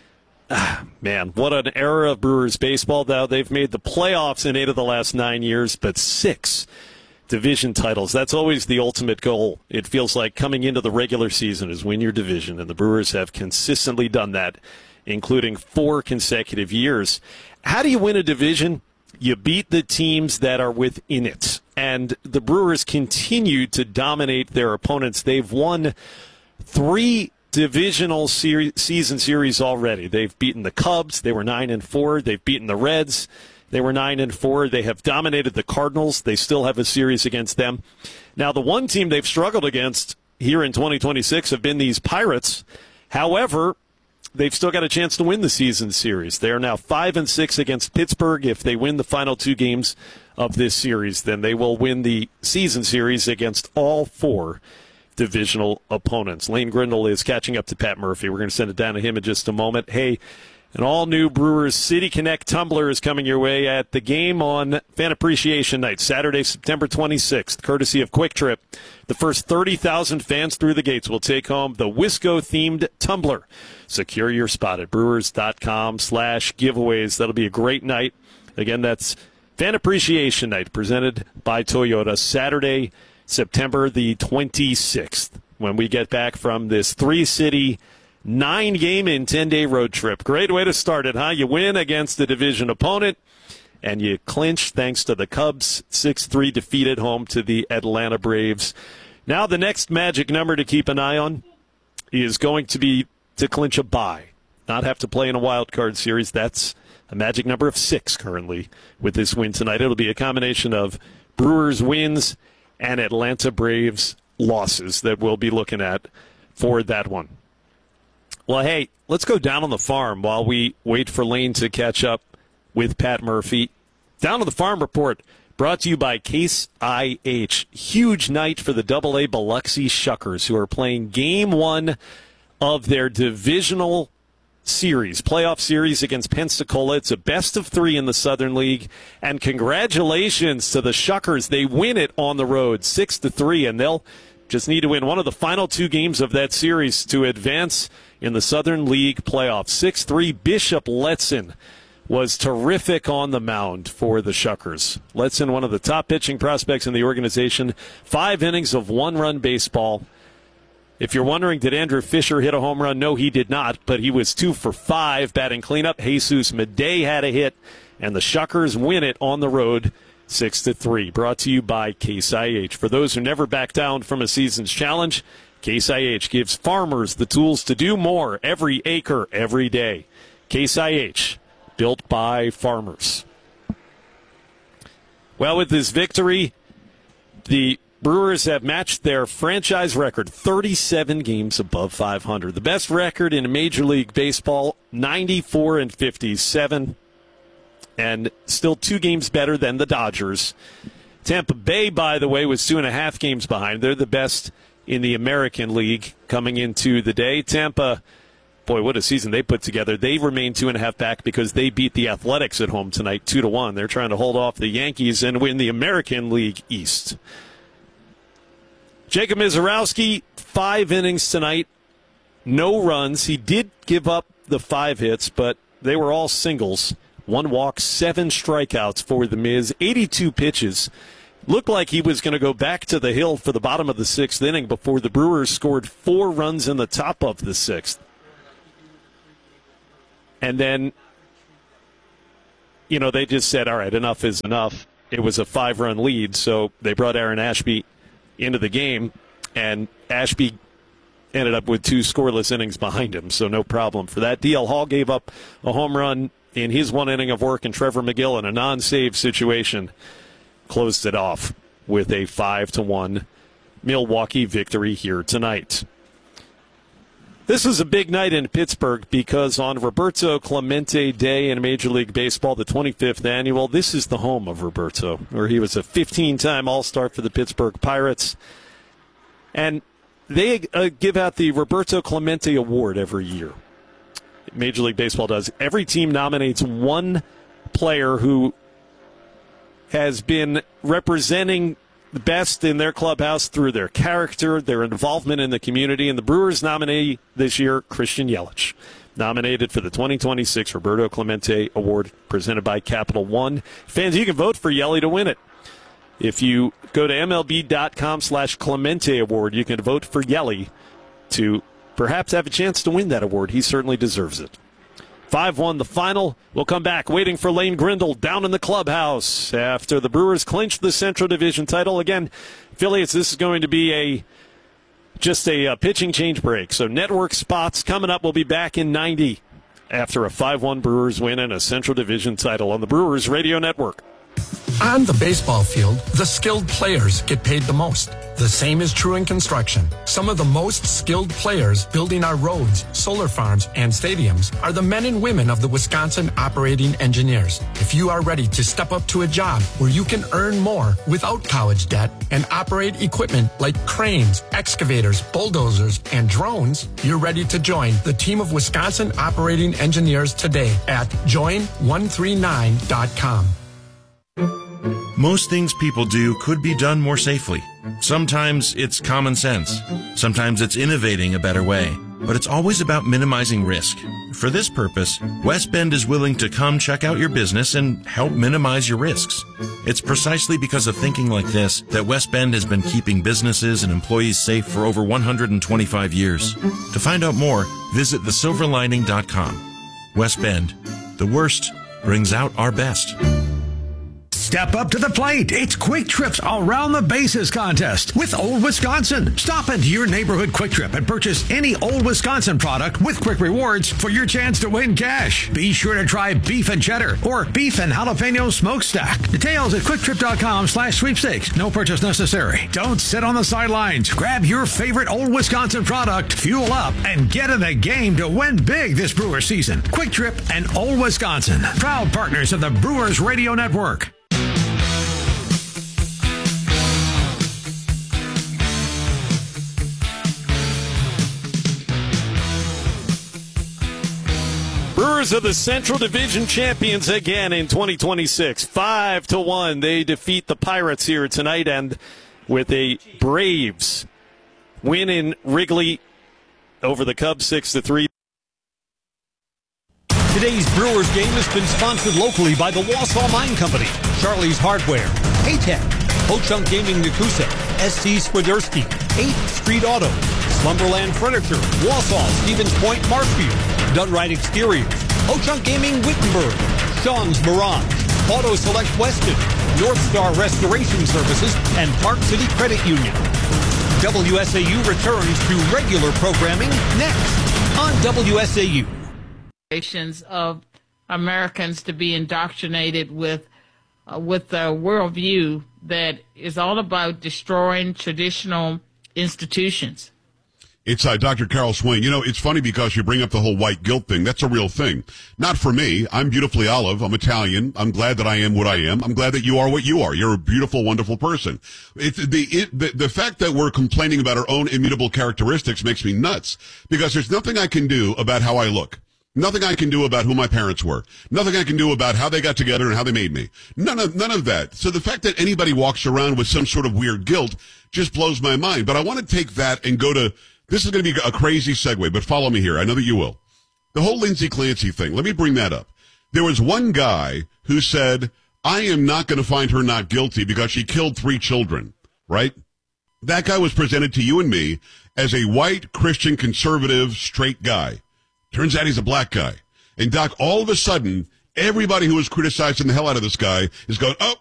Man, what an era of Brewers baseball. Now they've made the playoffs in 8 of the last 9 years, but 6 division titles. That's always the ultimate goal. It feels like coming into the regular season is win your division, and the Brewers have consistently done that, including 4 consecutive years. How do you win a division? You beat the teams that are within it, and the Brewers continue to dominate their opponents. They've won 3 divisional season series already. They've beaten the Cubs. They were 9-4. They've beaten the Reds. They were 9-4. They have dominated the Cardinals. They still have a series against them. Now, the one team they've struggled against here in 2026 have been these Pirates. However, they've still got a chance to win the season series. They are now 5-6 against Pittsburgh. If they win the final 2 games of this series, then they will win the season series against all 4 divisional opponents. Lane Grindle is catching up to Pat Murphy. We're going to send it down to him in just a moment. Hey, an all-new Brewers City Connect tumbler is coming your way at the game on Fan Appreciation Night, Saturday, September 26th, courtesy of Quick Trip. The first 30,000 fans through the gates will take home the Wisco-themed tumbler. Secure your spot at brewers.com/giveaways. That'll be a great night. Again, that's Fan Appreciation Night, presented by Toyota, Saturday, September the 26th, when we get back from this 3-city, 9-game and 10-day road trip. Great way to start it, huh? You win against a division opponent, and you clinch thanks to the Cubs' 6-3 defeat at home to the Atlanta Braves. Now the next magic number to keep an eye on is going to be to clinch a bye, not have to play in a wild card series. That's a magic number of 6 currently with this win tonight. It'll be a combination of Brewers wins and Atlanta Braves losses that we'll be looking at for that one. Well, hey, let's go down on the farm while we wait for Lane to catch up with Pat Murphy. Down on the Farm Report, brought to you by Case IH. Huge night for the AA Biloxi Shuckers, who are playing Game 1 of their divisional series, playoff series against Pensacola. It's a best of 3 in the Southern League, and congratulations to the Shuckers. They win it on the road 6-3, and they'll just need to win one of the final 2 games of that series to advance in the Southern League playoffs. 6-3. Bishop Letson was terrific on the mound for the Shuckers. Letson, one of the top pitching prospects in the organization, 5 innings of 1-run baseball. If you're wondering, did Andrew Fisher hit a home run? No, he did not, but he was 2 for 5 batting cleanup. Jesus Madej had a hit, and the Shuckers win it on the road 6-3. Brought to you by Case IH. For those who never back down from a season's challenge, Case IH gives farmers the tools to do more every acre, every day. Case IH, built by farmers. Well, with this victory, the Brewers have matched their franchise record, 37 games above 500. The best record in Major League Baseball, 94-57, and still 2 games better than the Dodgers. Tampa Bay, by the way, was 2.5 games behind. They're the best in the American League coming into the day. Tampa boy, what a season they put together. They remain 2.5 back because they beat the Athletics at home tonight 2-1. They're trying to hold off the Yankees and win the American League East. Jacob Misiorowski, 5 innings tonight, no runs. He did give up the 5 hits, but they were all singles. 1 walk, 7 strikeouts for the Miz, 82 pitches. Looked like he was going to go back to the hill for the bottom of the 6th inning before the Brewers scored 4 runs in the top of the 6th. And then, they just said, all right, enough is enough. It was a 5-run lead, so they brought Aaron Ashby into the game, and Ashby ended up with 2 scoreless innings behind him, so no problem for that. DL Hall gave up a home run in his 1 inning of work, and Trevor McGill, in a non-save situation, closed it off with a 5-1 Milwaukee victory here tonight. This is a big night in Pittsburgh because on Roberto Clemente Day in Major League Baseball, the 25th annual, this is the home of Roberto, where he was a 15-time All-Star for the Pittsburgh Pirates. And they give out the Roberto Clemente Award every year. Major League Baseball does. Every team nominates 1 player who has been representing the best in their clubhouse through their character, their involvement in the community, and the Brewers nominee this year, Christian Yelich, nominated for the 2026 Roberto Clemente Award presented by Capital One. Fans, you can vote for Yelly to win it. If you go to MLB.com/Clemente Award, you can vote for Yelly to perhaps have a chance to win that award. He certainly deserves it. 5-1 the final. We'll come back waiting for Lane Grindle down in the clubhouse after the Brewers clinch the Central Division title. Again, affiliates, this is going to be just a pitching change break. So network spots coming up. We'll be back in 90 after a 5-1 Brewers win and a Central Division title on the Brewers Radio Network. On the baseball field, the skilled players get paid the most. The same is true in construction. Some of the most skilled players building our roads, solar farms, and stadiums are the men and women of the Wisconsin Operating Engineers. If you are ready to step up to a job where you can earn more without college debt and operate equipment like cranes, excavators, bulldozers, and drones, you're ready to join the team of Wisconsin Operating Engineers today at join139.com. Most things people do could be done more safely. Sometimes it's common sense. Sometimes it's innovating a better way. But it's always about minimizing risk. For this purpose, West Bend is willing to come check out your business and help minimize your risks. It's precisely because of thinking like this that West Bend has been keeping businesses and employees safe for over 125 years. To find out more, visit thesilverlining.com. West Bend, the worst brings out our best. Step up to the plate. It's Quick Trip's Around the Bases contest with Old Wisconsin. Stop into your neighborhood Quick Trip and purchase any Old Wisconsin product with Quick Rewards for your chance to win cash. Be sure to try beef and cheddar or beef and jalapeno smokestack. Details at quicktrip.com/sweepstakes. No purchase necessary. Don't sit on the sidelines. Grab your favorite Old Wisconsin product, fuel up, and get in the game to win big this Brewer season. Quick Trip and Old Wisconsin, proud partners of the Brewers Radio Network. Brewers are the Central Division champions again in 2026. 5-1. They defeat the Pirates here tonight, and with a Braves win in Wrigley over the Cubs 6-3. Today's Brewers game has been sponsored locally by the Wausau Mine Company, Charlie's Hardware, Paytech, Ho-Chunk Gaming Nakusa, SC Swiderski, 8th Street Auto, Slumberland Furniture, Wausau, Stevens Point, Marshfield, Dunright Exteriors, Ho-Chunk Gaming Wittenberg, Sean's Mirage, Auto Select Weston, North Star Restoration Services, and Park City Credit Union. WSAU returns to regular programming next on WSAU. Of Americans to be indoctrinated with a worldview that is all about destroying traditional institutions. It's Dr. Carol Swain. You know, it's funny because you bring up the whole white guilt thing. That's a real thing. Not for me. I'm beautifully olive. I'm Italian. I'm glad that I am what I am. I'm glad that you are what you are. You're a beautiful, wonderful person. The fact that we're complaining about our own immutable characteristics makes me nuts, because there's nothing I can do about how I look. Nothing I can do about who my parents were. Nothing I can do about how they got together and how they made me. None of that. So the fact that anybody walks around with some sort of weird guilt just blows my mind. But I want to take that and go to, this is going to be a crazy segue, but follow me here. I know that you will. The whole Lindsay Clancy thing. Let me bring that up. There was one guy who said, I am not going to find her not guilty because she killed 3 children, right? That guy was presented to you and me as a white, Christian, conservative, straight guy. Turns out he's a black guy. And Doc, all of a sudden, everybody who was criticizing the hell out of this guy is going, oh,